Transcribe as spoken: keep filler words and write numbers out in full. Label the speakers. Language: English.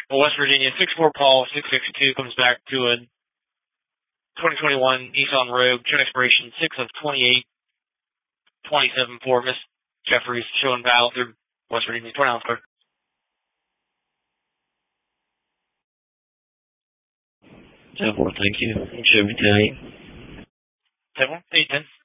Speaker 1: Well, West Virginia, six four Paul, six six two comes back to a twenty twenty-one Nissan Rogue, tune expiration six of twenty-eight, twenty-seven for Miss Jeffries, showing valve through West Virginia, twenty ounce car.
Speaker 2: ten four, thank you. Show me tonight.
Speaker 1: ten one, eight ten.